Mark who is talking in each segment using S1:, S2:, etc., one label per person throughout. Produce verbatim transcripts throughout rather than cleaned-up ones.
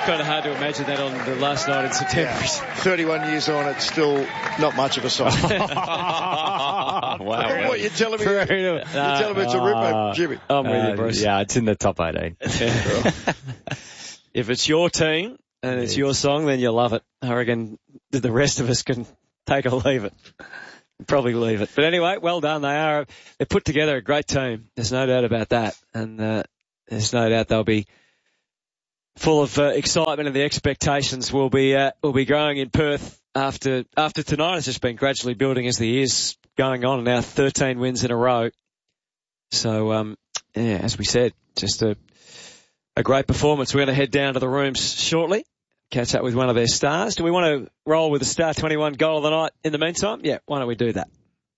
S1: kind of hard to imagine that on the last night in September.
S2: Yeah. thirty-one years on, it's still not much of a song.
S3: Wow.
S2: What, you're telling me? You're
S1: Uh,
S2: telling me it's a ripper, Jimmy?
S1: I'm with
S4: Uh,
S1: you, Bruce.
S4: yeah, it's in the top eighteen.
S1: If it's your team and it's your song, then you'll love it. I reckon the rest of us can take or leave it. Probably leave it. But anyway, well done. They are, they're put together a great team. There's no doubt about that. And, uh, there's no doubt they'll be full of uh, excitement, and the expectations will be, uh, will be growing in Perth after, after tonight. It's just been gradually building as the year's going on, and now thirteen wins in a row. So, um, yeah, as we said, just a, a great performance. We're going to head down to the rooms shortly, catch up with one of their stars. Do we want to roll with the Star twenty-one goal of the night in the meantime? Yeah, why don't we do that?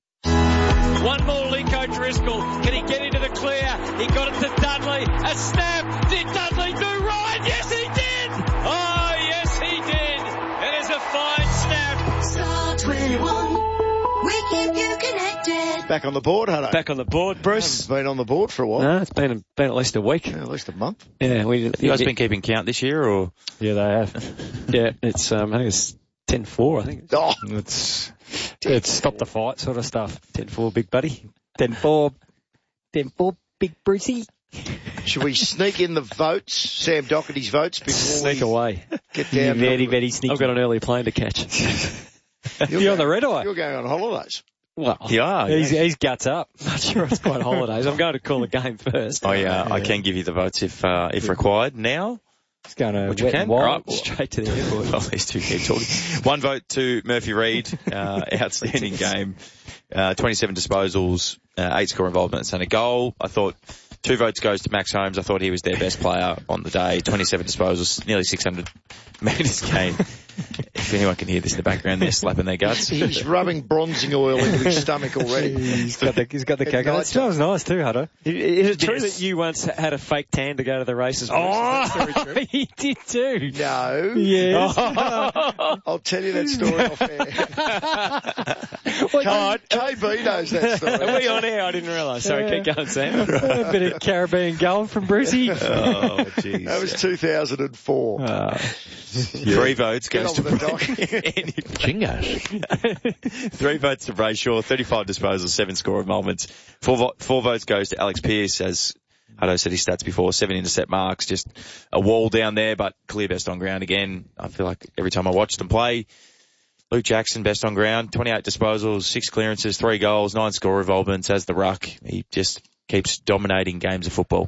S1: One more, Linko Driscoll. Can he get into the clear? He got it to Dudley. A snap. Did Dudley do Ryan? Yes, he did. Oh, yes, he did. It is a fine snap.
S5: Star twenty-one, we keep you connected.
S2: Back on the board, Hutto.
S1: Back on the board, Bruce.
S2: Haven't been on the board for a while.
S1: No, it's been, been at least a week.
S2: Yeah, at least a month.
S1: Yeah, we.
S3: You guys been keeping count this year, or?
S4: Yeah, they have.
S1: Yeah, it's um, I think it's ten four. I think
S2: Oh,
S4: It's, it's stop the fight sort of stuff.
S1: ten four, big buddy.
S4: ten four, ten four, big Brucey.
S2: should we sneak in the votes, Sam Doherty's votes, before
S1: Sneak
S2: we
S1: away.
S2: get down?
S4: Very,
S2: to
S4: very sneaky.
S1: I've got an early plane to catch.
S2: You're,
S4: You're on the red eye.
S2: You're going on holidays.
S1: Well,
S3: Yeah.
S4: He's, he's guts up.
S1: not sure it's quite holidays. I'm going to call the game first.
S3: I, uh, I can give you the votes if, uh, if required now.
S4: He's going to
S3: Which you
S4: wet
S3: can,
S4: and wild.
S3: right?
S1: Straight to the airport.
S3: Well, these two keep talking. One vote to Murphy Reid, uh, outstanding game. Uh, twenty-seven disposals, uh, eight score involvements and a goal. I thought two votes goes to Max Holmes. I thought he was their best player on the day. twenty-seven disposals, nearly six hundred metres gained. If anyone can hear this in the background, they're slapping their guts.
S2: He's rubbing bronzing oil into his stomach already.
S4: He's got the, he's got the
S2: At
S4: kick.
S2: night
S4: It smells nice too, Hutto.
S1: Is it true
S4: Yes.
S1: that you once had a fake tan to go to the races? Bruce? Is that story
S4: Oh,
S1: true?
S4: he did too.
S2: No.
S4: Yes.
S2: I'll tell you that story off air.
S4: What,
S2: K B knows that story.
S1: Are we on air? I didn't realise. Sorry, keep going, Sam.
S4: a bit of Caribbean gold from Brucey.
S3: Oh, jeez.
S2: That was two thousand four.
S4: Uh,
S3: Three votes
S2: Get
S3: goes
S2: on
S3: to
S2: with the doc.
S3: Three votes to Brayshaw, thirty-five disposals, seven score involvements. Four, vo- four votes goes to Alex Pearce, as Hutto said his stats before, seven intercept marks, just a wall down there, but clear best on ground again. I feel like every time I watch them play, Luke Jackson, best on ground, twenty-eight disposals, six clearances, three goals, nine score involvements as the ruck. He just keeps dominating games of football.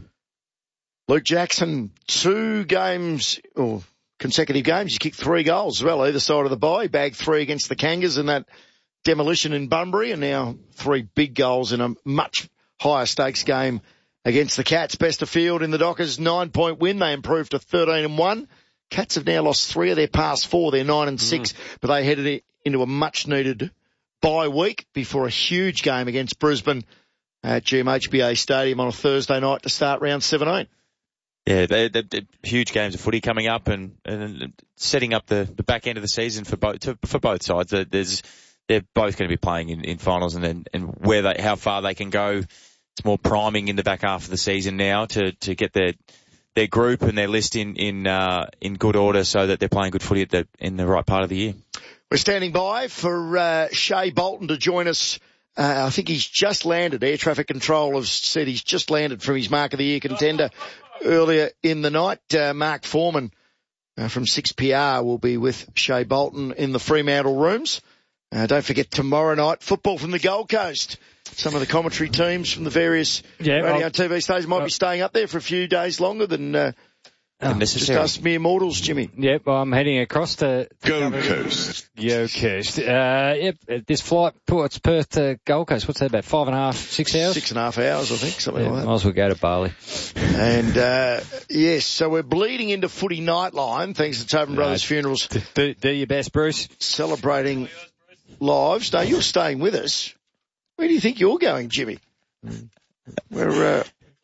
S2: Luke Jackson, two games, or consecutive games, he kicked three goals as well, either side of the bye. He bagged three against the Kangas in that demolition in Bunbury, and now three big goals in a much higher stakes game against the Cats. Best of field in the Dockers, nine-point win. They improved to thirteen and one. Cats have now lost three of their past four. They're nine and six, mm. but they headed into a much-needed bye week before a huge game against Brisbane at G M H B A Stadium on a Thursday night to start round seventeen.
S3: Yeah, they're, they're, they're huge games of footy coming up, and, and setting up the, the back end of the season for both to, for both sides. There's they're both going to be playing in, in finals, and then and where they how far they can go. It's more priming in the back half of the season now to to get their their group and their list in in uh, in good order, so that they're playing good footy at the in the right part of the year.
S2: We're standing by for uh, Shea Bolton to join us. Uh, I think he's just landed. Air traffic control has said he's just landed from his Mark of the Year contender earlier in the night. Uh, Mark Foreman uh, from six P R will be with Shea Bolton in the Fremantle rooms. Uh, don't forget tomorrow night, football from the Gold Coast. Some of the commentary teams from the various
S4: Yeah,
S2: radio
S4: I'll,
S2: and T V stations might
S4: I'll,
S2: be staying up there for a few days longer than uh,
S3: Oh,
S2: just us mere mortals, Jimmy.
S4: Yep, well, I'm heading across to, to
S6: Gold Coast.
S4: Gold Coast. Uh, yep, this flight, Port's Perth to Gold Coast. What's that about? Five and a half, six hours?
S2: Six and a half hours, I think, something
S4: Yeah,
S2: like that.
S4: might as well go to Bali.
S2: And, uh, yes, so we're bleeding into Footy Nightline, thanks to Tobin Brothers
S4: No,
S2: Funerals,
S4: Do, do your best, Bruce.
S2: celebrating lives. No, you're staying with us. Where do you think you're going, Jimmy? We're, uh,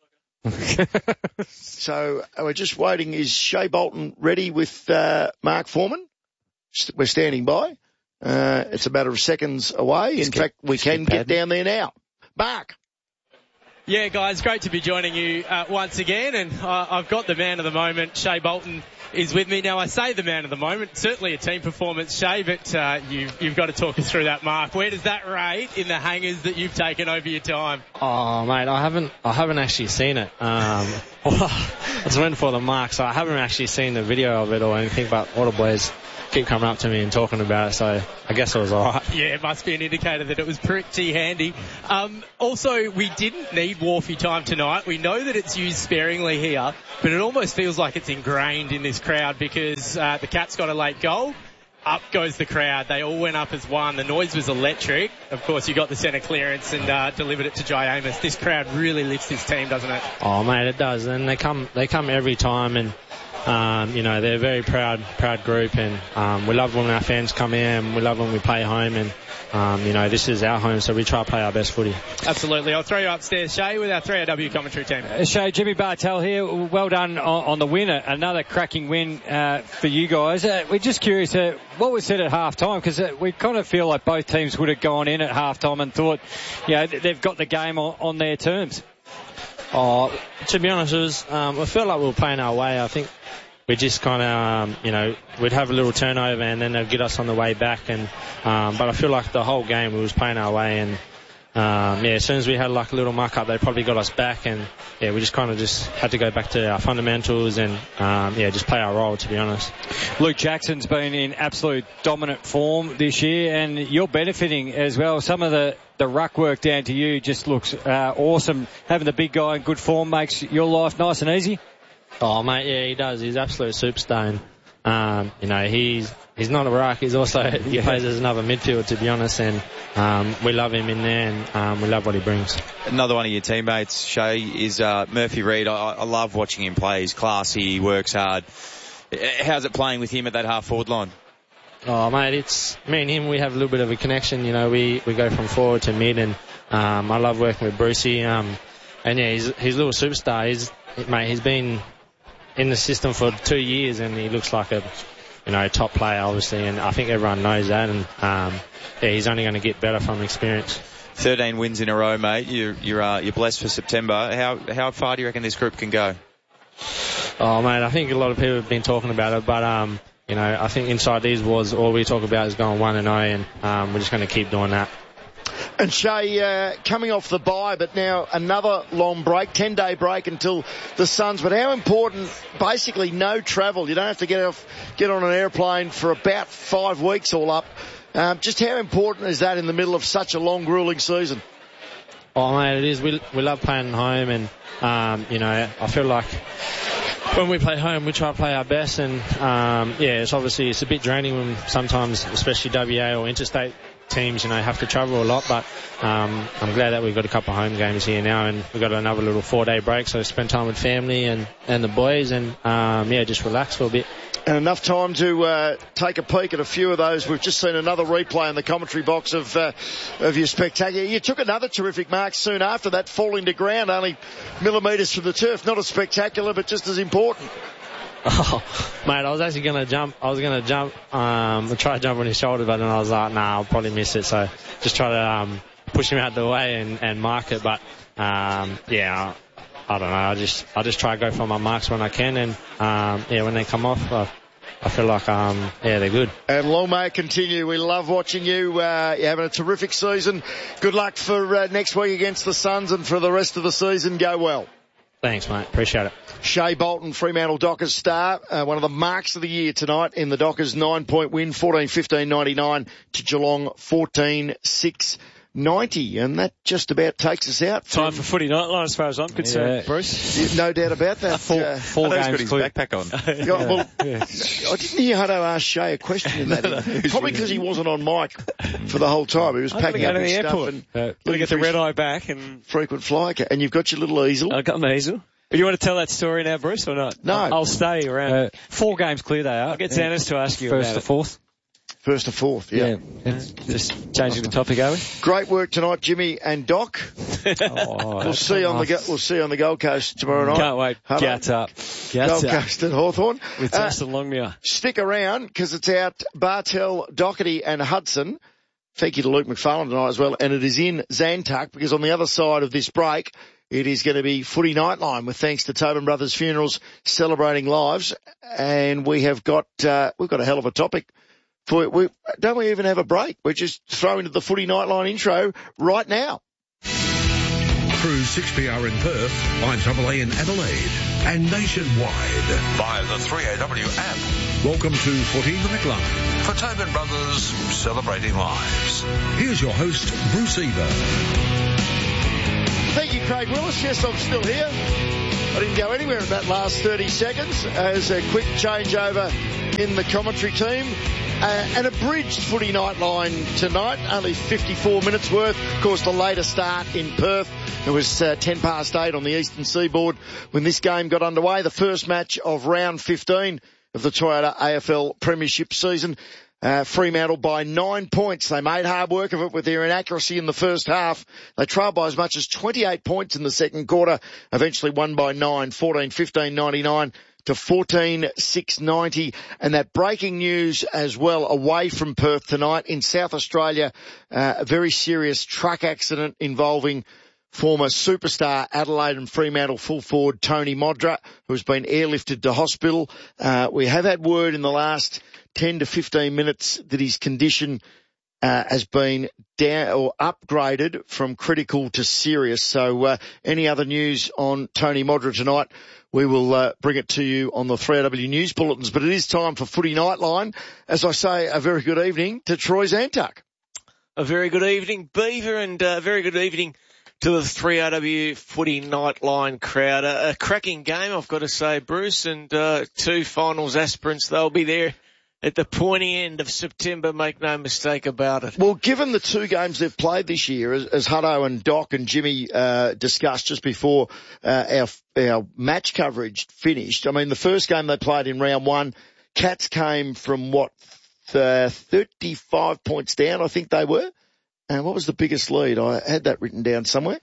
S2: so uh, we're just waiting. Is Shea Bolton ready with, uh, Mark Foreman? St- we're standing by. Uh, it's a matter of seconds away. In
S3: Just
S2: fact,
S3: keep,
S2: we can
S3: keep
S2: get
S3: padding.
S2: down there now. Mark.
S6: Yeah, guys, great to be joining you uh, once again. And uh, I've got the man of the moment, Shea Bolton, is with me. Now, I say the man of the moment, certainly a team performance, Shea, but uh, you've, you've got to talk us through that mark. Where does that rate in the hangers that you've taken over your time?
S7: Oh, mate, I haven't, I haven't actually seen it. Um, I just went for the mark, so I haven't actually seen the video of it or anything, but all the boys keep coming up to me and talking about it, so I guess it was alright.
S6: Yeah, it must be an indicator that it was pretty handy. Um, also, we didn't need Wharfie time tonight. We know that it's used sparingly here, but it almost feels like it's ingrained in this crowd because uh, the Cats got a late goal. Up goes the crowd. They all went up as one. The noise was electric. Of course, you got the centre clearance and uh, delivered it to Jai Amos. This crowd really lifts this team, doesn't it?
S7: Oh, mate, it does. And they come, they come every time, and Um, you know, they're a very proud, proud group, and um, we love when our fans come in, and we love when we play home, and um, you know, this is our home, so we try to play our best footy.
S6: Absolutely. I'll throw you upstairs, Shea, with our three R W commentary team.
S4: Uh, Shea, Jimmy Bartell here. Well done on, on the win. Another cracking win uh, for you guys. Uh, we're just curious, uh, what was said at half time? Because uh, we kind of feel like both teams would have gone in at half time and thought, you know, they've got the game on, on their terms.
S7: Oh, to be honest, it was, um, I felt like we were playing our way. I think we just kind of, um, you know, we'd have a little turnover and then they'd get us on the way back. And um, but I feel like the whole game we was playing our way, and um, yeah, as soon as we had like a little muck up, they probably got us back, and yeah, we just kind of just had to go back to our fundamentals and um, yeah, just play our role, to be honest.
S4: Luke Jackson's been in absolute dominant form this year, and you're benefiting as well. Some of the the ruck work down to you just looks uh, awesome. Having the big guy in good form makes your life nice and easy.
S7: Oh, mate, yeah, he does. He's an absolute superstar. Um, you know, he's he's not a ruck. He's also he
S4: yeah.
S7: plays as another midfielder, to be honest. And um, we love him in there, and um, we love what he brings.
S3: Another one of your teammates, Shea, is uh, Murphy Reid. I, I love watching him play. He's classy. He works hard. How's it playing with him at that half forward line?
S7: Oh, mate, it's me and him. We have a little bit of a connection. You know, we, we go from forward to mid, and um, I love working with Brucey. Um, and yeah, he's he's a little superstar. He's mate. He's been in the system for two years, and he looks like a, you know, top player, obviously, and I think everyone knows that, and um, yeah, he's only going to get better from experience.
S3: thirteen wins in a row, mate. You're you're uh, you're blessed for September. How how far do you reckon this group can go?
S7: Oh, mate, I think a lot of people have been talking about it, but um, you know, I think inside these walls, all we talk about is going one and zero, and um, we're just going to keep doing that.
S2: And Shea, uh, coming off the bye, but now another long break, ten-day break until the Suns. But how important, basically no travel. You don't have to get off, get on an airplane for about five weeks all up. Um, just how important is that in the middle of such a long, grueling season?
S7: Oh, mate, it is. We we love playing home, and um, you know, I feel like when we play home, we try to play our best, and um, yeah, it's obviously it's a bit draining when sometimes, especially W A or interstate teams, you know, have to travel a lot, but um, I'm glad that we've got a couple of home games here now, and we've got another little four-day break, so spend time with family and, and the boys, and um, yeah, just relax for a bit.
S2: And enough time to uh, take a peek at a few of those. We've just seen another replay in the commentary box of uh, of your spectacular. You took another terrific mark soon after that, falling to ground, only millimetres from the turf. Not as spectacular, but just as important.
S7: Oh, mate, I was actually going to jump. I was going to jump, um, try to jump on his shoulder, but then I was like, nah, I'll probably miss it. So just try to um, push him out the way and, and mark it. But um, yeah, I, I don't know. I just I just try to go for my marks when I can, and um, yeah, when they come off, I, I feel like um, yeah, they're good.
S2: And long may it continue. We love watching you. Uh, you're having a terrific season. Good luck for uh, next week against the Suns, and for the rest of the season. Go well.
S7: Thanks, mate. Appreciate it.
S2: Shea Bolton, Fremantle Dockers star, uh, one of the marks of the year tonight in the Dockers nine-point win, fourteen fifteen ninety-nine to Geelong fourteen six ninety, and that just about takes us out.
S1: Time for footy nightline as far as I'm concerned,
S4: Yeah.
S1: Bruce.
S2: No doubt about that.
S4: Four,
S2: Uh,
S4: four
S3: I know he's
S4: games
S3: got his
S4: clear.
S3: backpack on.
S2: yeah, well, I didn't hear Hutto ask Shea a question in that. Probably because he wasn't on mic for the whole time. He was
S1: I'm gonna
S2: packing
S1: go
S2: up
S1: to
S2: his
S1: the
S2: stuff
S1: airport.
S2: and
S1: Uh,
S2: looking
S1: Gonna get the
S2: for
S1: red
S2: his
S1: eye back, and
S2: frequent flyer. And you've got your little easel.
S1: I've got my easel. Do you want to tell that story now, Bruce, or not?
S2: No.
S1: I'll stay around.
S4: Uh, four games clear they are.
S1: I'll get Xanis to ask you
S4: First
S1: about
S4: to
S1: it.
S4: fourth.
S2: First to fourth, yeah.
S1: Yeah. Just changing the topic, are we?
S2: Great work tonight, Jimmy and Doc.
S4: Oh,
S2: We'll see you on the go- we'll see you on the Gold Coast tomorrow night.
S1: Can't wait.
S2: Hutto.
S1: Get up. Get
S2: Gold
S1: up.
S2: Coast at Hawthorn.
S1: With
S2: Uh,
S1: Justin Longmuir.
S2: Stick around because it's out Bartell, Doherty and Hudson. Thank you to Luke McFarlane tonight as well. And it is in Zantuck because on the other side of this break, it is going to be Footy Nightline with thanks to Tobin Brothers Funerals celebrating lives. And we have got, uh, we've got a hell of a topic for we don't we even have a break? We're just throwing to the Footy Nightline intro right now.
S8: Through six P R in Perth, I A A in Adelaide, and nationwide
S9: via the three A W app.
S8: Welcome to Footy Nightline
S9: for Tobin Brothers celebrating lives.
S8: Here's your host, Bruce Eva.
S2: Thank you, Craig Willis. Yes, I'm still here. I didn't go anywhere in that last thirty seconds as a quick changeover in the commentary team. Uh, an abridged Footy Nightline tonight, only fifty-four minutes worth. Of course, the later start in Perth. It was uh, ten past eight on the eastern seaboard when this game got underway. The first match of round fifteen of the Toyota A F L Premiership season. Uh, Fremantle by nine points. They made hard work of it with their inaccuracy in the first half. They trailed by as much as twenty-eight points in the second quarter. Eventually won by nine, fourteen fifteen ninety-nine. To fourteen six ninety, and that breaking news as well away from Perth tonight in South Australia, uh, a very serious truck accident involving former superstar Adelaide and Fremantle full forward Tony Modra, who's been airlifted to hospital. Uh, we have had word in the last ten to fifteen minutes that his condition uh, has been down or upgraded from critical to serious. So uh, any other news on Tony Modra tonight, we will uh, bring it to you on the three A W News Bulletins. But it is time for Footy Nightline. As I say, a very good evening to Troy Zantuck.
S1: A very good evening, Beaver, and a very good evening to the three A W Footy Nightline crowd. A, a cracking game, I've got to say, Bruce, and uh, two finals aspirants. They'll be there at the pointy end of September, make no mistake about it.
S2: Well, given the two games they've played this year, as, as Hutto and Doc and Jimmy uh, discussed just before uh, our, our match coverage finished, I mean, the first game they played in round one, Cats came from, what, uh, thirty-five points down, I think they were. And what was the biggest lead? I had that written down somewhere.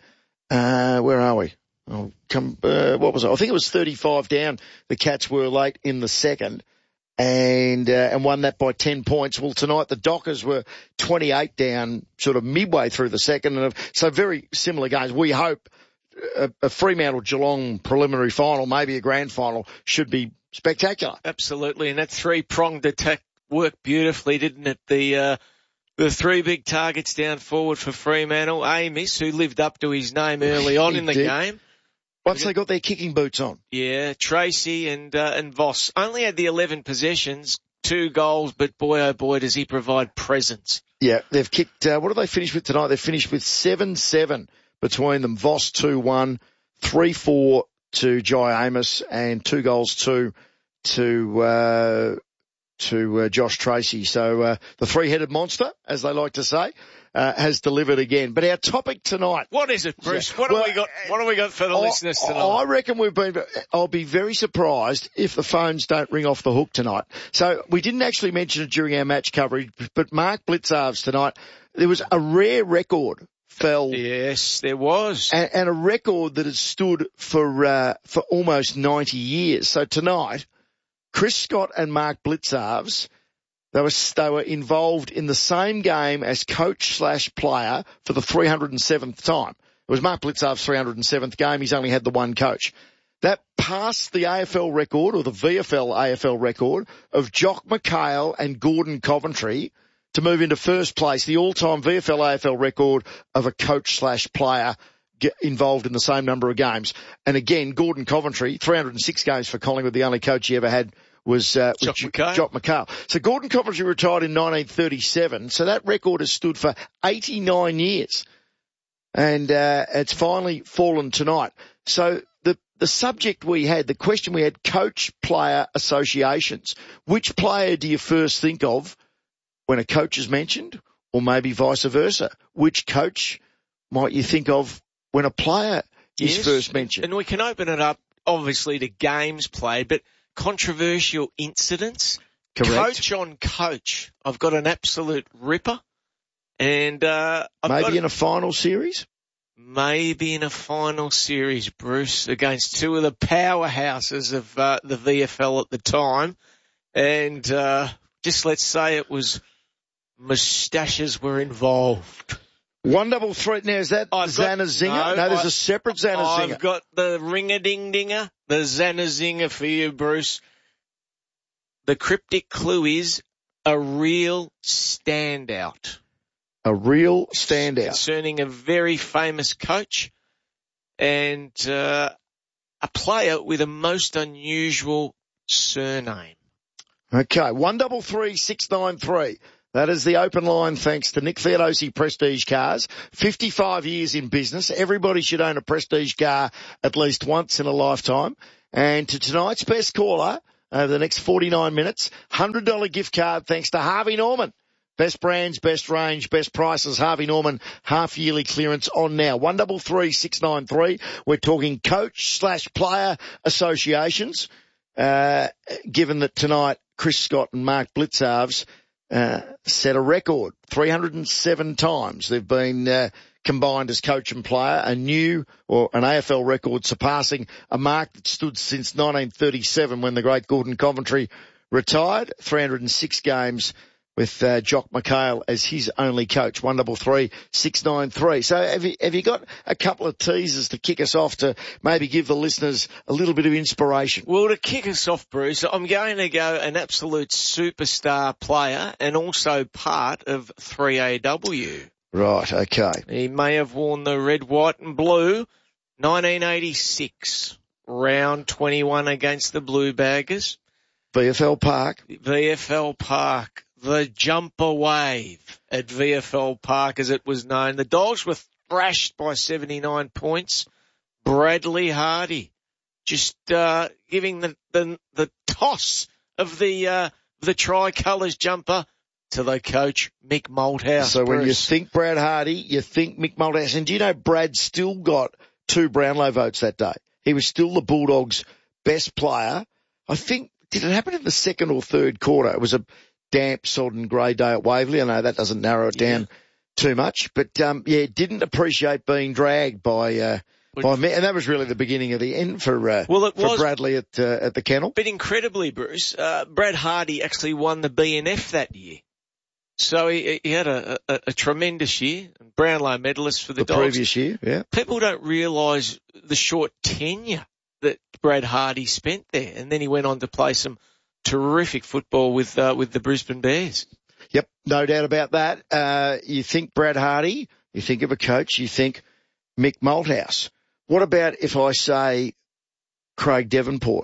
S2: Uh, where are we? Oh, come, uh, what was it? I think it was thirty-five down. The Cats were late in the second. And, uh, and won that by ten points. Well, tonight the Dockers were twenty-eight down sort of midway through the second. And so very similar games. We hope a, a Fremantle Geelong preliminary final, maybe a grand final, should be spectacular.
S1: Absolutely. And that three-pronged attack worked beautifully, didn't it? The, uh, the three big targets down forward for Fremantle. Amos, who lived up to his name early on in the
S2: did.
S1: game.
S2: Once they got their kicking boots on.
S1: Yeah, Tracy and uh, and Voss only had the eleven possessions, two goals, but boy oh boy does he provide presence.
S2: Yeah, they've kicked, uh, what did they finish with tonight? They finished with seven seven between them. Voss two one, three four to Jai Amos, and two goals two to, uh, to uh, Josh Tracy. So uh, the three-headed monster, as they like to say, Uh, has delivered again. But our topic tonight.
S1: What is it, Bruce? What
S2: well,
S1: have we got? What have we got for the
S2: I,
S1: listeners tonight?
S2: I reckon we've been, I'll be very surprised if the phones don't ring off the hook tonight. So we didn't actually mention it during our match coverage, but Mark Blitzarves tonight, there was a rare record fell.
S1: Yes, there was.
S2: And, and a record that has stood for, uh, for almost ninety years. So tonight, Chris Scott and Mark Blitzarves, They were, they were involved in the same game as coach slash player for the three hundred seventh time. It was Mark Blitzarve's three hundred seventh game. He's only had the one coach. That passed the A F L record, or the V F L A F L record, of Jock McHale and Gordon Coventry to move into first place, the all-time V F L A F L record of a coach slash player get involved in the same number of games. And again, Gordon Coventry, three hundred six games for Collingwood, the only coach he ever had was, uh, was
S1: Jock McHale.
S2: Jock McHale. So Gordon Coventry retired in nineteen thirty-seven. So that record has stood for eighty-nine years. And, uh, it's finally fallen tonight. So the, the subject we had, the question we had, coach-player associations. Which player do you first think of when a coach is mentioned, or maybe vice versa? Which coach might you think of when a player is
S1: yes,
S2: first mentioned?
S1: And we can open it up, obviously, to games played, but controversial incidents.
S2: Correct.
S1: Coach on coach. I've got an absolute ripper. And, uh, I've
S2: maybe
S1: got
S2: in a final series?
S1: Maybe in a final series, Bruce, against two of the powerhouses of, uh, the V F L at the time. And, uh, just let's say it was moustaches were involved.
S2: One double three. Now, is that
S10: I've got-
S2: Zanazinger? No,
S10: no,
S2: there's
S10: I-
S2: a separate Zanazinger.
S10: I've got the ring-a-ding-dinger, the Zanazinger for you, Bruce. The cryptic clue is a real standout.
S2: A real standout.
S10: Concerning a very famous coach and uh, a player with a most unusual surname.
S2: Okay, one double three six nine three. That is the open line thanks to Nick Theodosi Prestige Cars. fifty-five years in business. Everybody should own a Prestige car at least once in a lifetime. And to tonight's best caller over the next forty-nine minutes, one hundred dollars gift card thanks to Harvey Norman. Best brands, best range, best prices. Harvey Norman half yearly clearance on now. One double three six nine three. We're talking coach slash player associations. Uh, given that tonight Chris Scott and Mark Blitzarves uh, set a record, three hundred seven times they've been uh, combined as coach and player, a new or an A F L record surpassing a mark that stood since nineteen thirty-seven when the great Gordon Coventry retired. three hundred six games with uh, Jock McHale as his only coach. One double three six nine three. So have you have you got a couple of teasers to kick us off to maybe give the listeners a little bit of inspiration?
S10: Well, to kick us off, Bruce, I'm going to go an absolute superstar player and also part of three A W.
S2: Right. Okay.
S10: He may have worn the red, white, and blue. nineteen eighty-six, round twenty-one against the Blue Baggers.
S2: V F L Park.
S10: V F L Park. The jumper wave at V F L Park, as it was known. The Dogs were thrashed by seventy-nine points. Bradley Hardy just uh, giving the, the the toss of the uh, the tricolours jumper to the coach, Mick Malthouse.
S2: So when you
S10: Bruce.
S2: think Brad Hardy, you think Mick Malthouse. And do you know Brad still got two Brownlow votes that day? He was still the Bulldogs' best player. I think, did it happen in the second or third quarter? It was a damp, sodden grey day at Waverley. I know that doesn't narrow it down yeah. too much, but um, yeah, didn't appreciate being dragged by uh, by me, and that was really the beginning of the end for uh,
S10: well, it
S2: for
S10: was,
S2: Bradley at uh, at the kennel.
S10: But incredibly, Bruce, uh, Brad Hardy actually won the B N F that year, so he, he had a, a, a tremendous year, Brownlow medalist for the,
S2: the
S10: Dogs.
S2: previous year. Yeah,
S10: people don't realise the short tenure that Brad Hardy spent there, and then he went on to play some terrific football with uh, with the Brisbane Bears.
S2: Yep, no doubt about that. Uh, you think Brad Hardy, you think of a coach, you think Mick Malthouse. What about if I say Craig Devonport?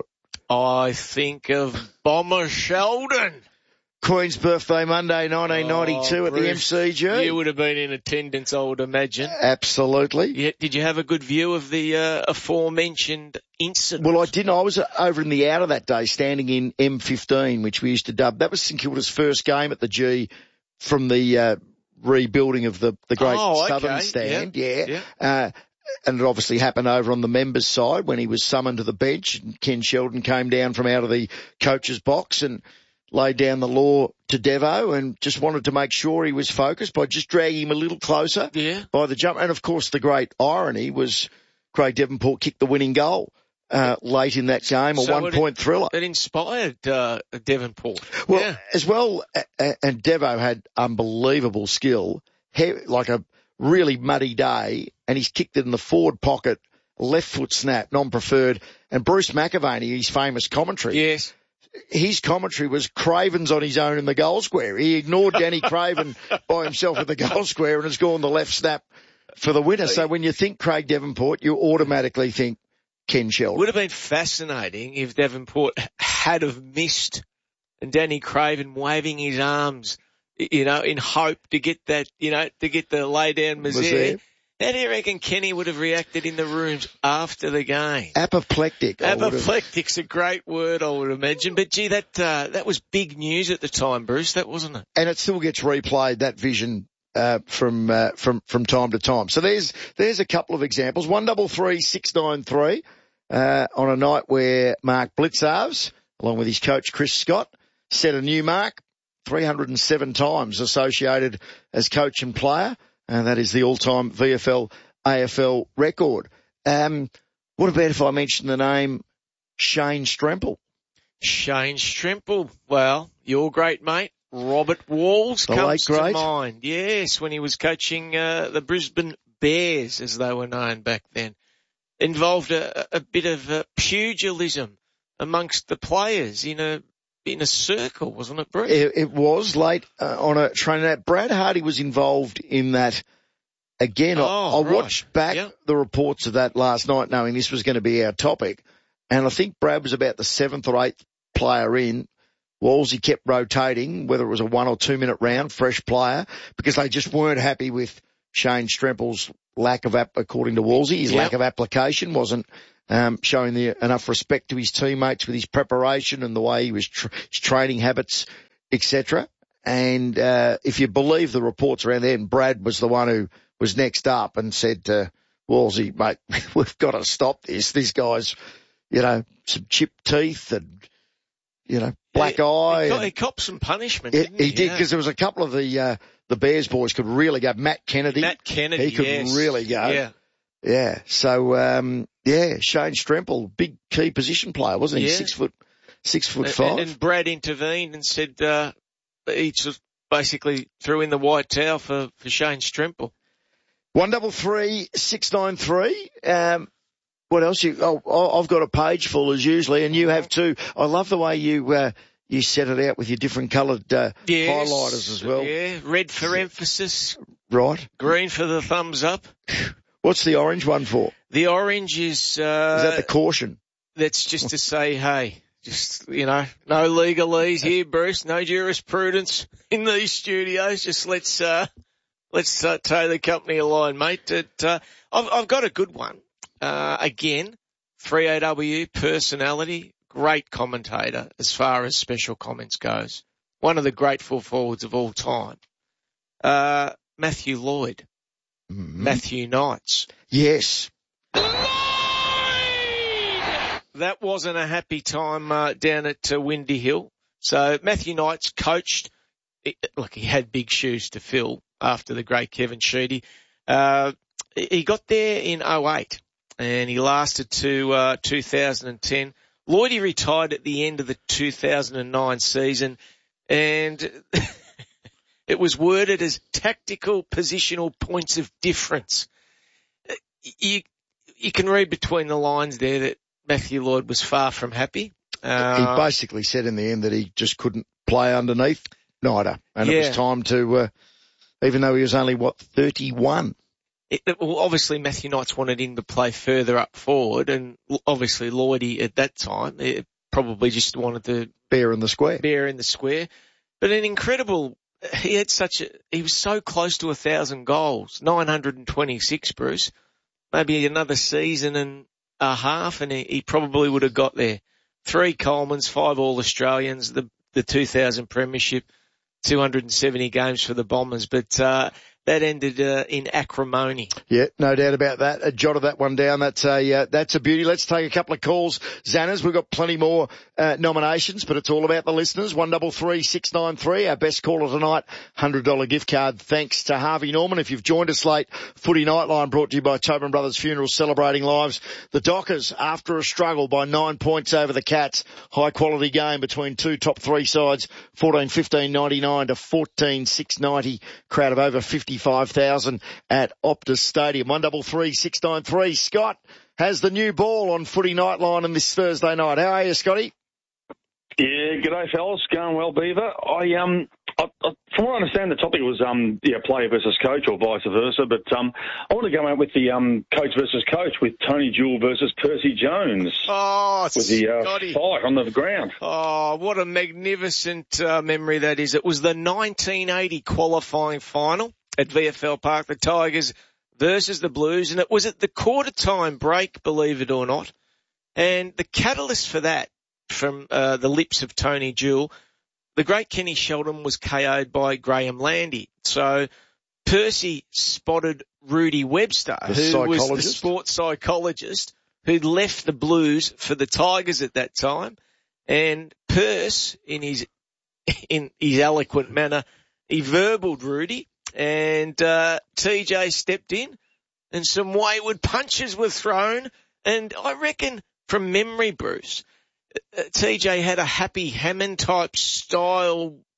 S10: I think of Bomber Sheldon.
S2: Queen's Birthday Monday, nineteen ninety-two
S10: oh,
S2: at the M C G.
S10: You would have been in attendance, I would imagine.
S2: Absolutely.
S10: Yeah, did you have a good view of the uh, aforementioned incident?
S2: Well, I didn't. I was over in the outer that day, standing in M fifteen, which we used to dub. That was St Kilda's first game at the G from the uh, rebuilding of the, the great
S10: oh, okay.
S2: Southern stand.
S10: Yeah.
S2: yeah. yeah. Uh, and it obviously happened over on the members' side when he was summoned to the bench. And Ken Sheldon came down from out of the coach's box and laid down the law to Devo and just wanted to make sure he was focused by just dragging him a little closer
S10: yeah.
S2: by the jump. And, of course, the great irony was Craig Devonport kicked the winning goal uh, late in that game, a
S10: so
S2: one-point
S10: it,
S2: thriller.
S10: It inspired uh, Devonport.
S2: Well,
S10: yeah.
S2: as well, uh, and Devo had unbelievable skill, he, like a really muddy day, and he's kicked it in the forward pocket, left foot snap, non-preferred. And Bruce McAvaney, his famous commentary.
S10: Yes.
S2: His commentary was Craven's on his own in the goal square. He ignored Danny Craven by himself at the goal square and has gone the left snap for the winner. So when you think Craig Devonport, you automatically think Ken Sheldon.
S10: Would have been fascinating if Devonport had have missed and Danny Craven waving his arms, you know, in hope to get that, you know, to get the lay down Mazaire. How do you reckon Kenny would have reacted in the rooms after the game?
S2: Apoplectic.
S10: Apoplectic's a great word, I would imagine. But gee, that uh, that was big news at the time, Bruce. That wasn't it?
S2: And it still gets replayed, that vision, uh, from uh, from from time to time. So there's there's a couple of examples. One double three six nine three uh, on a night where Mark Blitzarves, along with his coach Chris Scott, set a new mark, three hundred seven times associated as coach and player. And that is the all-time V F L A F L record. Um, what about if I mention the name Shane Stremple?
S10: Shane Stremple. Well, your great mate, Robert Walls
S2: The
S10: comes
S2: late
S10: to
S2: great.
S10: mind. Yes, when he was coaching uh, the Brisbane Bears, as they were known back then. Involved a, a bit of uh, pugilism amongst the players in a in a circle, wasn't it, Bruce?
S2: It, it was late uh, on a training out. Brad Hardy was involved in that. Again,
S10: Oh,
S2: I, I
S10: right.
S2: watched back
S10: Yeah.
S2: the reports of that last night knowing this was going to be our topic. And I think Brad was about the seventh or eighth player in. Wolsey kept rotating, whether it was a one or two minute round, fresh player, because they just weren't happy with Shane Strempel's lack of, app, according to Wolsey, his
S10: Yep.
S2: lack of application wasn't um, showing the, enough respect to his teammates with his preparation and the way he was, tra- his training habits, et cetera. And uh, if you believe the reports around there, and Brad was the one who was next up and said to Wolsey, mate, we've got to stop this. This guy's, you know, some chipped teeth and, you know, black
S10: He-
S2: eye.
S10: He, got,
S2: and-
S10: he copped some punishment,
S2: he,
S10: didn't he?
S2: he did,
S10: Yeah.
S2: because there was a couple of the uh, the Bears boys could really go. Matt Kennedy.
S10: Matt Kennedy,
S2: He could
S10: yes.
S2: really go.
S10: Yeah.
S2: Yeah. So, um, yeah, Shane Strempel, big key position player, wasn't he?
S10: Yeah.
S2: Six foot, six foot
S10: And,
S2: five.
S10: and Brad intervened and said uh, he just basically threw in the white towel for, for Shane Strempel.
S2: One double three six nine three. Um, what else? You? Oh, I've got a page full as usually, and you have too. I love the way you uh, you set it out with your different coloured uh,
S10: Yes.
S2: highlighters as well.
S10: Yeah, red for emphasis,
S2: Right.
S10: green for the thumbs up.
S2: What's the orange one for?
S10: The orange is, uh,
S2: Is that the caution?
S10: that's just to say, hey, just, you know, no legalese here, Bruce, no jurisprudence in these studios. Just let's, uh, let's uh, toe the company a line, mate. It, uh, I've, I've got a good one. Uh, again, three A W personality, great commentator as far as special comments goes. One of the great full forwards of all time. Uh, Matthew Lloyd.
S2: Mm-hmm.
S10: Matthew Knights.
S2: Yes.
S10: That wasn't a happy time uh, down at uh, Windy Hill. So Matthew Knights coached. It, look, he had big shoes to fill after the great Kevin Sheedy. Uh, he got there in oh eight and he lasted to uh, two thousand ten. Lloydie retired at the end of the two thousand nine season, and it was worded as tactical positional points of difference. You, you can read between the lines there that Matthew Lloyd was far from happy. Uh,
S2: he basically said in the end that he just couldn't play underneath Nida, and it
S10: Yeah.
S2: was time to, uh, even though he was only, what, thirty-one?
S10: It, well, obviously Matthew Knights wanted him to play further up forward, and obviously Lloydie at that time it probably just wanted to
S2: Bear in the square.
S10: bear in the square. But an incredible, he had such a, he was so close to a thousand goals, nine hundred twenty-six, Bruce. Maybe another season and a half, and he, he probably would have got there. Three Colemans, five All Australians, the the two thousand Premiership, two hundred seventy games for the Bombers, but uh that ended uh, in acrimony.
S2: Yeah, no doubt about that. I jotted that one down. That's a uh, that's a beauty. Let's take a couple of calls, Zanners. We've got plenty more uh, nominations, but it's all about the listeners. One double three six nine three. Our best caller tonight, hundred dollar gift card. Thanks to Harvey Norman. If you've joined us late, Footy Nightline brought to you by Tobin Brothers Funerals, celebrating lives. The Dockers, after a struggle by nine points over the Cats, high quality game between two top three sides, fourteen fifteen ninety-nine to fourteen six ninety. Crowd of over fifty. fifty-five thousand at Optus Stadium. One double three six nine three. Scott has the new ball on Footy Nightline on this Thursday night. How are you, Scotty?
S11: Yeah, g'day fellas. Going well, Beaver. I um, I, I, from what I understand, the topic was um, yeah, player versus coach or vice versa. But um, I want to go out with the um, coach versus coach with Tony Jewell versus Percy Jones.
S10: Oh,
S11: with the uh,
S10: Scotty.
S11: fight on the ground.
S10: Oh, what a magnificent uh, memory that is. It was the nineteen eighty qualifying final at V F L Park, the Tigers versus the Blues, and it was at the quarter time break, believe it or not. And the catalyst for that, from uh, the lips of Tony Jewell, the great Kenny Sheldon was K O'd by Graham Landy. So Percy spotted Rudy Webster,
S2: The
S10: who was the
S2: psychologist.
S10: sports psychologist who'd left the Blues for the Tigers at that time. And Perce, in his in his eloquent manner, he verbaled Rudy, and uh, T J stepped in, and some wayward punches were thrown. And I reckon, from memory, Bruce, uh, T J had a Happy Hammond type style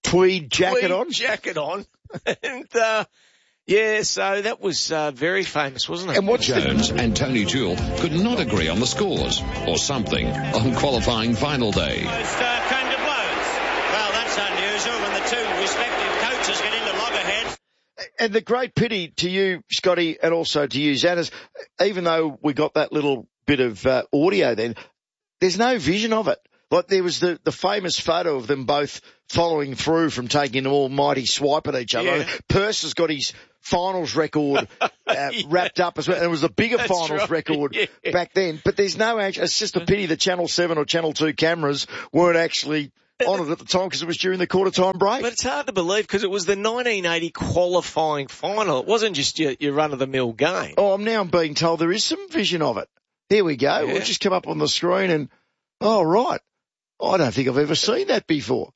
S2: tweed jacket
S10: tweed
S2: on.
S10: jacket on. and, uh, yeah, so that was uh, very famous, wasn't it?
S2: And what's
S8: Jones and Tony Jewell could not agree on the scores or something on qualifying final day.
S12: Almost uh, came to blows. Well, that's unusual when the two respective coaches get into loggerheads.
S2: And the great pity to you, Scotty, and also to you, Xanas, even though we got that little bit of uh, audio then, there's no vision of it. Like there was the, the famous photo of them both following through from taking an almighty swipe at each other.
S10: Yeah.
S2: Pearce has got his finals record uh, yeah. wrapped up as well. And it was a bigger
S10: That's
S2: finals
S10: right.
S2: record
S10: yeah.
S2: back then. But there's no action. It's just a pity the Channel seven or Channel two cameras weren't actually on it at the time because it was during the quarter time break.
S10: But it's hard to believe because it was the nineteen eighty qualifying final. It wasn't just your, your run-of-the-mill game.
S2: Oh, I'm now being told there is some vision of it. Here we go.
S10: Yeah.
S2: We'll just come up on the screen and, oh, right. I don't think I've ever seen that before.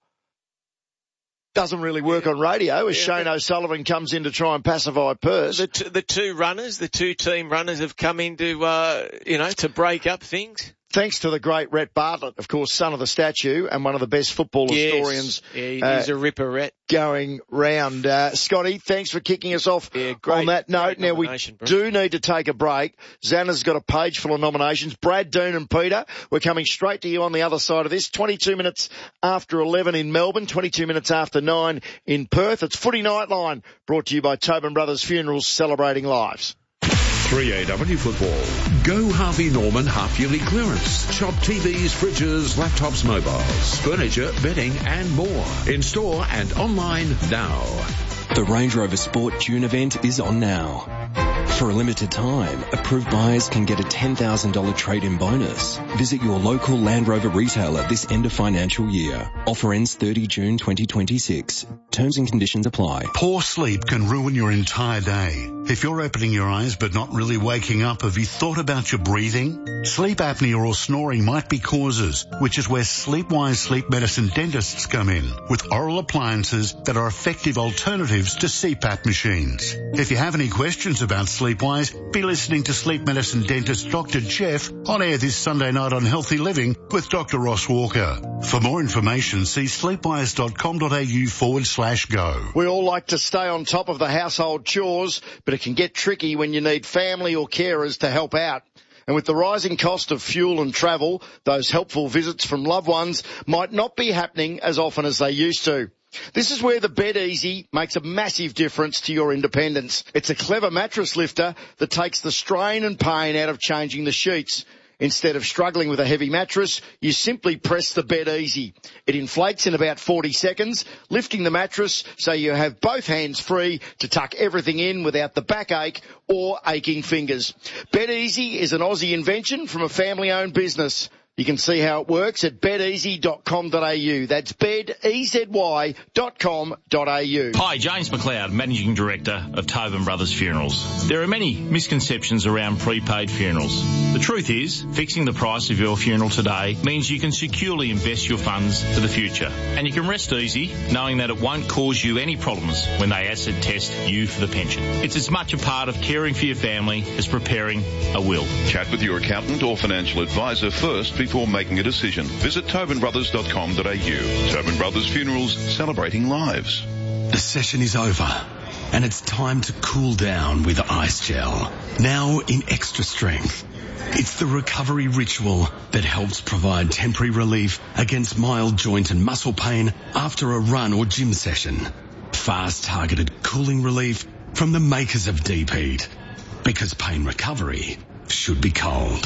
S2: Doesn't really work yeah. on radio as yeah, Shane O'Sullivan comes in to try and pacify Pearce.
S10: The, t- the two runners, the two team runners have come in to, uh, you know, to break up things.
S2: Thanks to the great Rhett Bartlett, of course, son of the statue and one of the best football
S10: yes.
S2: historians.
S10: Yeah, he's uh, a ripper, Rhett.
S2: Going round. Uh, Scotty, thanks for kicking us off
S10: yeah, great,
S2: on that note. Now, we bro. do need to take a break. Xana's got a page full of nominations. Brad, Dean and Peter, we're coming straight to you on the other side of this. twenty-two minutes after eleven in Melbourne, twenty-two minutes after nine in Perth. It's Footy Nightline, brought to you by Tobin Brothers Funerals, celebrating lives.
S8: three A W football. Go Harvey Norman half-yearly clearance. Shop T Vs, fridges, laptops, mobiles, furniture, bedding and more. In store and online now.
S13: The Range Rover Sport June event is on now. For a limited time, approved buyers can get a ten thousand dollars trade-in bonus. Visit your local Land Rover retailer this end of financial year. Offer ends thirtieth of June twenty twenty-six. Terms and conditions apply.
S14: Poor sleep can ruin your entire day. If you're opening your eyes but not really waking up, have you thought about your breathing? Sleep apnea or snoring might be causes, which is where Sleepwise Sleep Medicine dentists come in, with oral appliances that are effective alternatives to C PAP machines. If you have any questions about Sleepwise, be listening to Sleep Medicine dentist Doctor Jeff on air this Sunday night on Healthy Living with Doctor Ross Walker. For more information, see sleepwise.com.au forward slash go.
S2: We all like to stay on top of the household chores, but it can get tricky when you need family or carers to help out. And with the rising cost of fuel and travel, those helpful visits from loved ones might not be happening as often as they used to. This is where the Bed Easy makes a massive difference to your independence. It's a clever mattress lifter that takes the strain and pain out of changing the sheets. Instead of struggling with a heavy mattress, you simply press the Bed Easy. It inflates in about forty seconds, lifting the mattress so you have both hands free to tuck everything in without the backache or aching fingers. Bed Easy is an Aussie invention from a family-owned business. You can see how it works at bed easy dot com dot a u. That's bed easy dot com dot a u.
S15: Hi, James McLeod, Managing Director of Tobin Brothers Funerals. There are many misconceptions around prepaid funerals. The truth is, fixing the price of your funeral today means you can securely invest your funds for the future. And you can rest easy knowing that it won't cause you any problems when they acid test you for the pension. It's as much a part of caring for your family as preparing a will.
S16: Chat with your accountant or financial advisor first before making a decision. Visit tobin brothers dot com dot a u. Tobin Brothers Funerals, celebrating lives.
S17: The session is over, and it's time to cool down with Ice Gel. Now in extra strength. It's the recovery ritual that helps provide temporary relief against mild joint and muscle pain after a run or gym session. Fast targeted cooling relief from the makers of Deep Heat. Because pain recovery should be cold.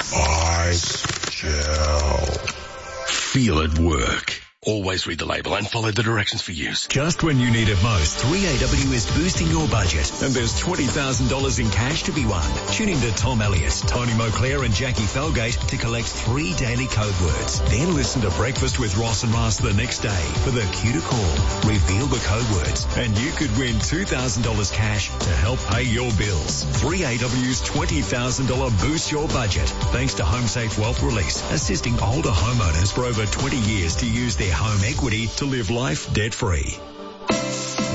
S17: Ice Gel. Feel it work. Always read the label and follow the directions for use.
S18: Just when you need it most, three A W is boosting your budget, and there's twenty thousand dollars in cash to be won. Tune in to Tom Elliott, Tony Moclair and Jackie Felgate to collect three daily code words. Then listen to Breakfast with Ross and Ross the next day for the cue to call. Reveal the code words, and you could win two thousand dollars cash to help pay your bills. three A W's twenty thousand dollars Boost Your Budget, thanks to HomeSafe Wealth Release, assisting older homeowners for over twenty years to use their home equity to live life debt-free.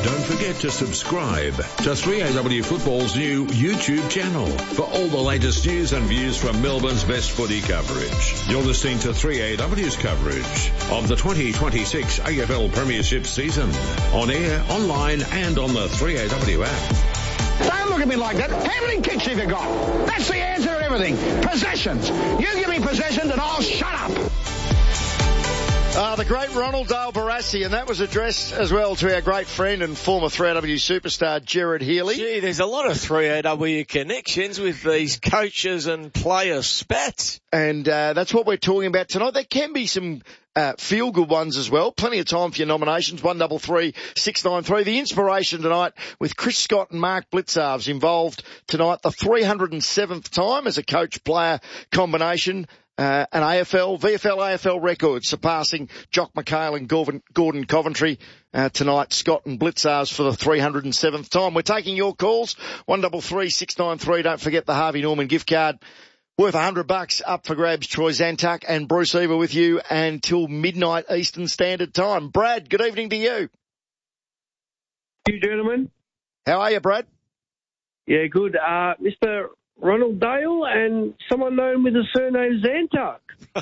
S8: Don't forget to subscribe to three A W Football's new YouTube channel for all the latest news and views from Melbourne's best footy coverage. You're listening to three A W's coverage of the twenty twenty-six A F L Premiership season. On air, online and on the three A W app.
S19: Don't look at me like that. How many kicks have you got? That's the answer to everything. Possessions. You give me possessions and I'll shut up.
S2: Uh, the great Ronald Dale Barassi, and that was addressed as well to our great friend and former three A W superstar, Gerard Healy.
S10: Gee, there's a lot of three A W connections with these coaches and player spats.
S2: And uh, that's what we're talking about tonight. There can be some uh, feel-good ones as well. Plenty of time for your nominations, one double three six nine three. The inspiration tonight with Chris Scott and Mark Blitzarves involved tonight, the three hundred seventh time as a coach-player combination. Uh, an A F L, V F L, A F L record surpassing Jock McHale and Gordon, Gordon Coventry uh, tonight. Scott and Blitzarves for the three hundred seventh time. We're taking your calls, one double three six nine three. Don't forget the Harvey Norman gift card worth a hundred bucks up for grabs. Troy Zantuck and Bruce Eva with you until midnight Eastern Standard Time. Brad, good evening to you.
S20: You gentlemen.
S2: How are you, Brad?
S20: Yeah, good. Uh, Mister Ronald Dale and someone known with the surname Zantuck.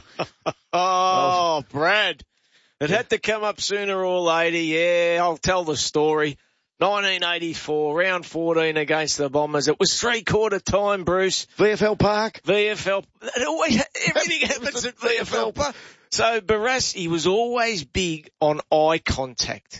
S10: Oh, Brad. It had to come up sooner or later. Yeah, I'll tell the story. nineteen eighty-four, round fourteen against the Bombers. It was three-quarter time, Bruce.
S2: V F L Park?
S10: V F L. It always, everything happens at V F L Park. So Barassi was always big on eye contact.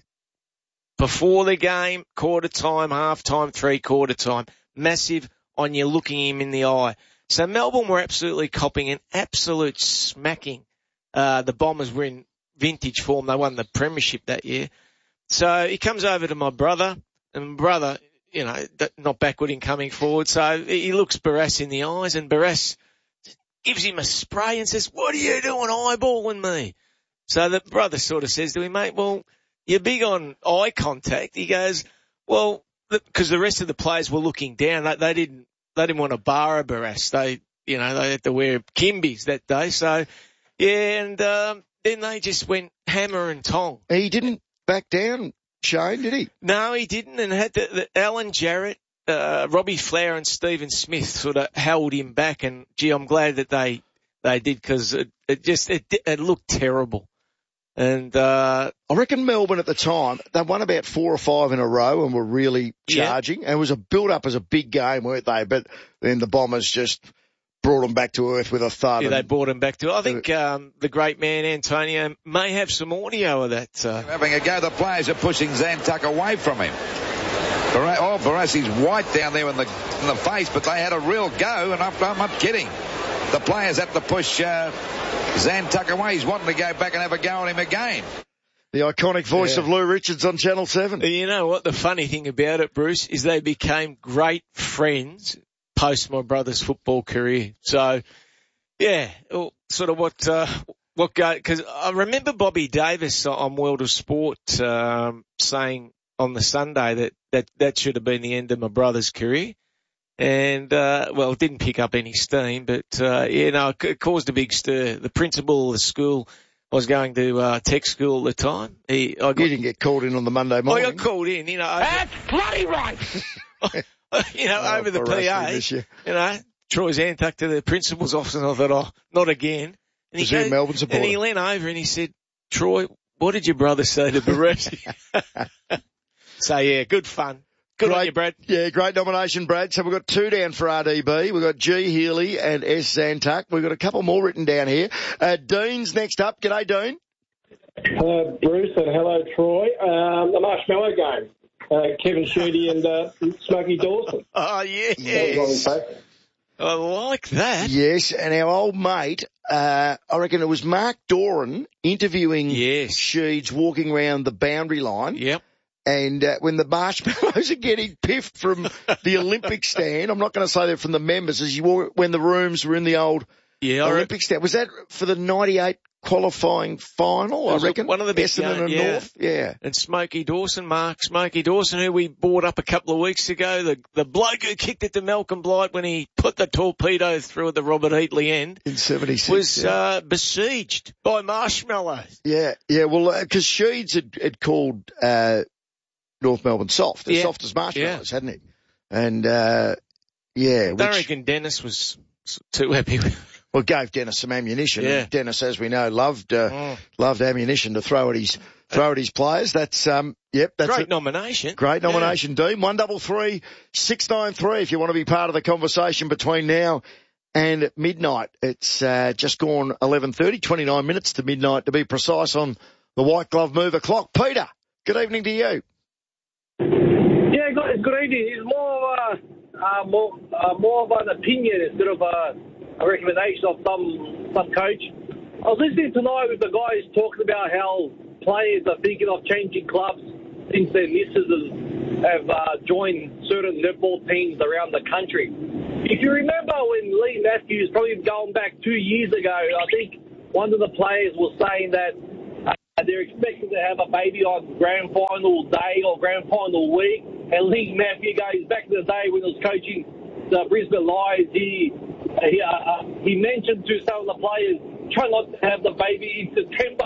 S10: Before the game, quarter time, half time, three-quarter time. Massive on you looking him in the eye. So Melbourne were absolutely copping an absolute smacking. Uh, the Bombers were in vintage form. They won the premiership that year. So he comes over to my brother, and my brother, you know, not backward in coming forward. So he looks Barassi in the eyes, and Barassi gives him a spray and says, "What are you doing eyeballing me?" So the brother sort of says to him, "Mate, well, you're big on eye contact." He goes, "Well, because the rest of the players were looking down. They, they didn't, they didn't want to bar a Barassi. They, you know, they had to wear Kimbies that day. So, yeah, and, um, then they just went hammer and tong."
S2: He didn't back down, Shane, did he?
S10: No, he didn't. And had the, the Alan Jarrett, uh, Robbie Flower and Stephen Smith sort of held him back. And gee, I'm glad that they, they did, because it, it just, it, it looked terrible. And, uh,
S2: I reckon Melbourne at the time, they won about four or five in a row and were really charging. Yeah. And it was a build up as a big game, weren't they? But then the Bombers just brought them back to earth with a thud.
S10: Yeah, they brought them back to, I think, um, the great man Antonio may have some audio of that. Uh,
S21: Having a go, the players are pushing Zantuck away from him. Oh, Barassi's white down there in the, in the face, but they had a real go, and I'm, I'm not kidding. The players had to push, uh, Zantuck away. He's wanting to go back and have a go at him again.
S2: The iconic voice
S10: yeah.
S2: of Lou Richards on Channel seven.
S10: You know what? The funny thing about it, Bruce, is they became great friends post my brother's football career. So, yeah, sort of what, uh, what go, cause I remember Bobby Davis on World of Sport, um, saying on the Sunday that, that, that should have been the end of my brother's career. And, uh, well, it didn't pick up any steam, but, uh, yeah, no, it caused a big stir. The principal of the school, I was going to, uh, tech school at the time. He, I got,
S2: you didn't get called in on the Monday morning.
S10: I got called in, you know.
S19: That's bloody right!
S10: you know,
S2: oh,
S10: over the P A,
S2: you.
S10: you know, Troy Zantuck to the principal's office, and I thought, oh, not again. And
S2: was
S10: he,
S2: he a Melbourne supporter?
S10: And he leaned over and he said, "Troy, what did your brother say to Barassi?" So, yeah, good fun. Good
S2: great,
S10: on you, Brad.
S2: Yeah, great nomination, Brad. So we've got two down for R D B. We've got G. Healy and S. Zantuck. We've got a couple more written down here. Uh, Dean's next up. G'day, Dean.
S22: Hello, Bruce, and hello, Troy. Um, the Marshmallow Game. Uh, Kevin Sheedy and uh, Smokey Dawson.
S10: Oh, yeah. Yes. I like that.
S2: Yes, and our old mate, uh, I reckon it was Mark Doran interviewing
S10: yes.
S2: Sheeds walking around the boundary line.
S10: Yep.
S2: And uh, when the marshmallows are getting piffed from the Olympic stand, I'm not going to say they're from the members, as you walk, when the rooms were in the old
S10: yeah,
S2: Olympic stand. Was that for the ninety-eight qualifying final, I reckon?
S10: One of the big
S2: Essendon and
S10: yeah.
S2: North. Yeah.
S10: And Smokey Dawson, Mark Smokey Dawson, who we brought up a couple of weeks ago, the the bloke who kicked it to Malcolm Blight when he put the torpedo through at the Robert Heatley end.
S2: In seventy-six.
S10: Was
S2: yeah.
S10: uh, besieged by marshmallows.
S2: Yeah, yeah, well, because uh, Sheeds had, had called uh North Melbourne soft, as
S10: Yeah.
S2: soft as marshmallows, hadn't he? And, uh,
S10: I
S2: yeah.
S10: don't
S2: which,
S10: reckon Dennis was too happy with
S2: well, gave Dennis some ammunition.
S10: Yeah.
S2: And Dennis, as we know, loved, uh,
S10: Mm.
S2: loved ammunition to throw at his, throw at his players. That's, um, yep, that's
S10: Great
S2: a
S10: nomination.
S2: great nomination, Dean. One double three, six nine three if you want to be part of the conversation between now and midnight. It's, uh, just gone eleven thirty, twenty-nine minutes to midnight to be precise on the White Glove Mover clock. Peter, good evening to you.
S22: Yeah, good, good evening. It's more of a, uh, more, uh, more of an opinion instead of a, a recommendation of some some coach. I was listening tonight with the guys talking about how players are thinking of changing clubs since their misses have uh, joined certain netball teams around the country. If you remember when Lee Matthews, probably going back two years ago, I think one of the players was saying that uh, they're expecting to have a baby on grand final day or grand final week, and Lee Matthews goes back to the day when he was coaching the Brisbane Lions. He he, uh, he mentioned to some of the players, try not to have the baby in September.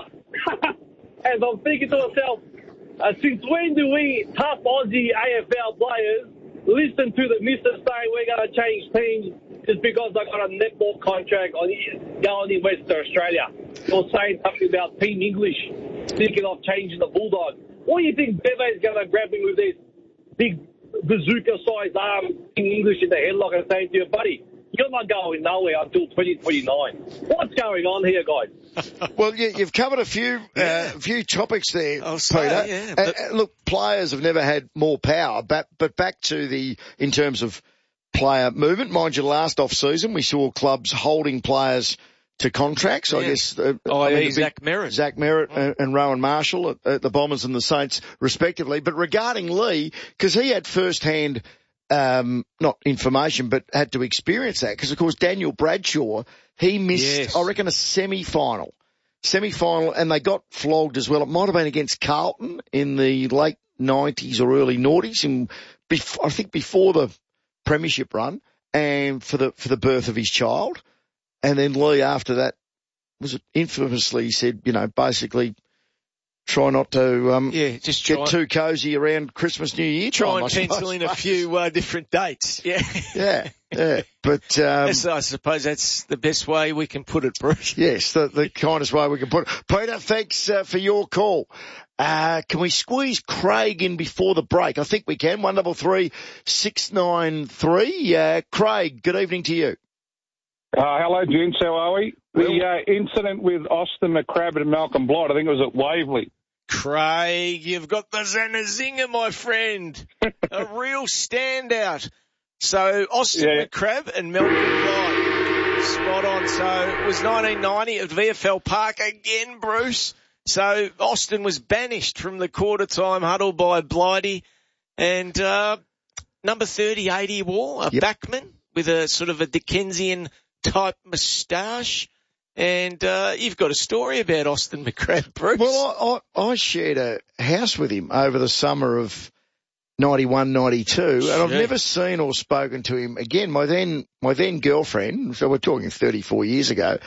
S22: And I'm thinking to myself, uh, since when do we tough Aussie A F L players listen to the missus saying we're going to change teams just because I got a netball contract on going in Western Australia, or saying something about Team English, thinking of changing the Bulldogs? What do you think Bevo's going to grab me with this big bazooka-sized arm, Team English in the headlock, and saying to you, buddy, you're not going nowhere until twenty twenty-nine. What's going on here, guys?
S2: Well, you, you've covered a few uh, few topics there,
S10: I'll
S2: Peter.
S10: say, yeah,
S2: and, and look, players have never had more power, but but back to the in terms of player movement. Mind you, last off season we saw clubs holding players to contracts.
S10: Yeah.
S2: I guess uh,
S10: Oh,
S2: I mean,
S10: yeah,
S2: the big-
S10: Zach Merritt.
S2: Zach Merritt and, and Rowan Marshall at, at the Bombers and the Saints, respectively. But regarding Lee, because he had first-hand. Um, not information, but had to experience that because, of course, Daniel Bradshaw, he missed,
S10: Yes.
S2: I reckon, a semi-final. Semi-final, and they got flogged as well. It might have been against Carlton in the late nineties or early noughties, and bef- I think before the premiership run, and for the for the birth of his child. And then Lee, after that, was it infamously said, you know, basically try not to um,
S10: Yeah, just
S2: get
S10: try-
S2: too cosy around Christmas, New Year
S10: Try
S2: time.
S10: and
S2: I suppose.
S10: pencil in a few uh, different dates. Yeah.
S2: Yeah, yeah. But, um,
S10: Yes, I suppose that's the best way we can put it, Bruce.
S2: yes, the, the kindest way we can put it. Peter, thanks uh, for your call. Uh, can we squeeze Craig in before the break? I think we can. One double three, six nine three. Uh, Craig, good evening to you.
S5: Uh, hello, gents. How are we? The uh, incident with Austin McCrabb and Malcolm Blight, I think it was at Waverley.
S10: Craig, you've got the Zanazinga, my friend. A real standout. So, Austin
S5: Yeah.
S10: McCrabb and Melbourne Blight. Spot on. So, it was nineteen ninety at V F L Park again, Bruce. So, Austin was banished from the quarter-time huddle by Blighty. And uh, number thirty-eight he wore, a
S2: Yep.
S10: backman with a sort of a Dickensian-type moustache. And uh, you've got a story about Austin McCrabb, Bruce.
S2: Well, I, I, I shared a house with him over the summer of ninety-one, ninety-two, and I've
S10: Gee.
S2: never seen or spoken to him again. My then, my then girlfriend, so we're talking thirty-four years ago,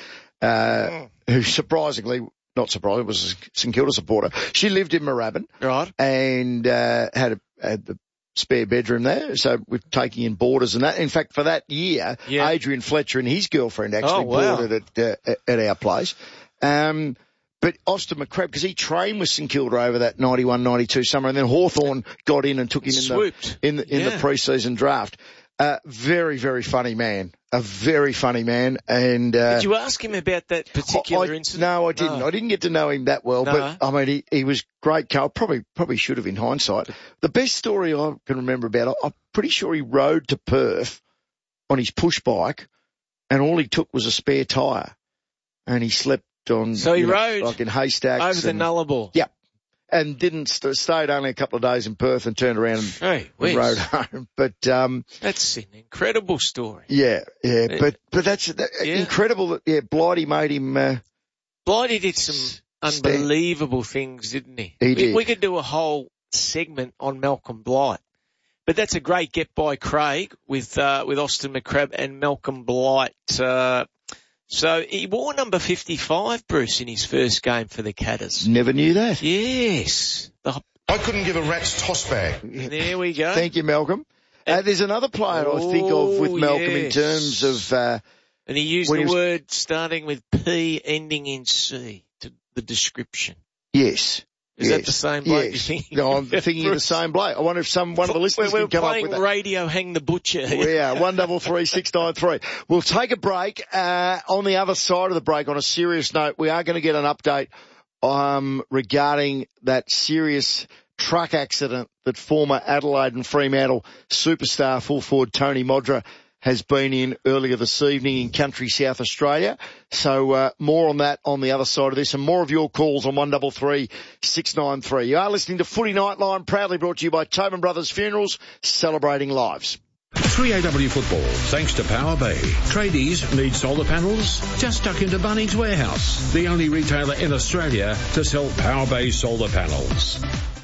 S2: uh, who surprisingly, not surprisingly, was a St Kilda supporter. She lived in Moorabbin.
S10: Right.
S2: And, uh, had a, had the spare bedroom there. So we're taking in boarders and that. In fact, for that year,
S10: Yeah.
S2: Adrian Fletcher and his girlfriend actually
S10: Oh, wow.
S2: boarded at, uh, at our place. Um, But Austin McCrabb, because he trained with St Kilda over that ninety-one ninety-two summer, and then Hawthorn got in and took him in the,
S10: Swooped.
S2: in the, in
S10: Yeah.
S2: the pre-season draft. Uh, very, very funny man. A very funny man. And, uh,
S10: Did you ask him about that particular
S2: I,
S10: incident?
S2: No, I didn't.
S10: No.
S2: I didn't get to know him that well,
S10: No.
S2: but I mean, he, he was great. Carl. Probably, probably should have in hindsight. The best story I can remember about it, I'm pretty sure he rode to Perth on his push bike, and all he took was a spare tyre, and he slept on.
S10: So he
S2: you know,
S10: rode
S2: like in haystacks
S10: over the
S2: and-
S10: Nullarbor.
S2: Yep. And didn't st- stayed only a couple of days in Perth and turned around and,
S10: Hey,
S2: and
S10: whiz.
S2: rode home. But um,
S10: That's an incredible story.
S2: yeah, yeah.
S10: Yeah.
S2: But but that's that,
S10: Yeah.
S2: incredible that yeah, Blighty made him. Uh,
S10: Blighty did some unbelievable things, didn't he?
S2: He
S10: we,
S2: did.
S10: we could do a whole segment on Malcolm Blight. But that's a great get by Craig with uh, with Austin McCrabb and Malcolm Blight. Uh, so he wore number fifty-five, Bruce, in his first game for the Catters.
S2: never knew that.
S10: Yes. The
S6: I couldn't give a rat's toss bag.
S10: There we go.
S2: Thank you, Malcolm. Uh, there's another player oh, I think of with Malcolm
S10: yes.
S2: in terms of... Uh,
S10: and he used the
S2: he was...
S10: word starting with P ending in C to the description.
S2: Yes.
S10: Is
S2: yes.
S10: that the same bloke
S2: yes.
S10: you're thinking?
S2: No, I'm thinking of the same bloke. I wonder if some one of the listeners
S10: we're, we're
S2: can come up with
S10: playing
S2: that.
S10: Radio Hang the Butcher.
S2: Yeah, one double three six nine three. We'll take a break. Uh, on the other side of the break, on a serious note, we are going to get an update um, regarding that serious truck accident that former Adelaide and Fremantle superstar full forward Tony Modra has been in earlier this evening in country South Australia. So uh, more on that on the other side of this, and more of your calls on one double three six nine three. You are listening to Footy Nightline, proudly brought to you by Tobin Brothers Funerals, celebrating lives.
S8: three A W Football, thanks to Power Bay. Tradies need solar panels? Just duck into Bunnings Warehouse, the only retailer in Australia to sell Power Bay solar panels.